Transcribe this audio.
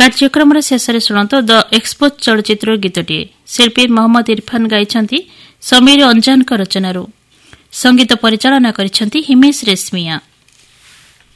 କାର୍ଯ୍ୟକ୍ରମର ଶେଷରେ ଶୁଣନ୍ତୁ ଦ ଏକ୍ସପୋ ଚଳଚ୍ଚିତ୍ର ଗୀତଟିଏ ଶିଳ୍ପୀ ମହମ୍ମଦ ଇରଫାନ ଗାଇଛନ୍ତି ସମୀର ଅଞ୍ଜାନଙ୍କ ରଚନାରୁ। ସଙ୍ଗୀତ ପରିଚାଳନା କରିଛନ୍ତି ହିମେଶ ରେଶମିଆ।